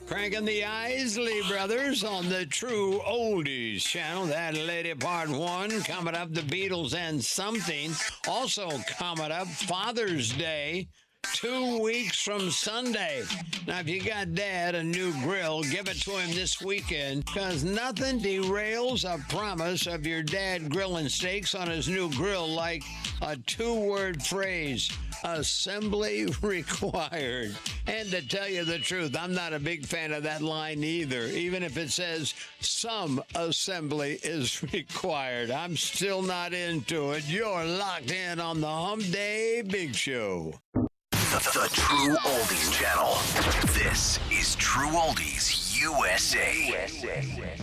Cranking the Isley Brothers on the True Oldies channel. That Lady Part 1 coming up, the Beatles and something. Also coming up, Father's Day. 2 weeks from Sunday. Now, if you got Dad a new grill, give it to him this weekend, because nothing derails a promise of your dad grilling steaks on his new grill like a 2-word phrase, assembly required. And to tell you the truth, I'm not a big fan of that line either, even if it says some assembly is required. I'm still not into it. You're locked in on the Hump Day Big Show. The True Oldies channel. This is True Oldies USA.